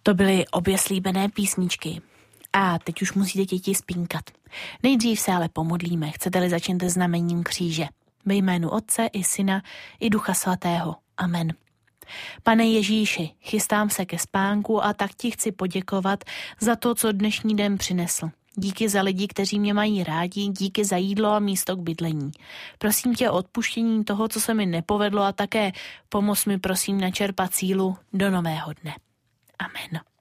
To byly obě slíbené písničky. A teď už musíte děti spínkat. Nejdřív se ale pomodlíme, chcete-li začněte znamením kříže. Ve jménu Otce i Syna i Ducha Svatého. Amen. Pane Ježíši, chystám se ke spánku a tak ti chci poděkovat za to, co dnešní den přinesl. Díky za lidi, kteří mě mají rádi, díky za jídlo a místo k bydlení. Prosím tě o odpuštění toho, co se mi nepovedlo a také pomoz mi prosím načerpat sílu do nového dne. Amen.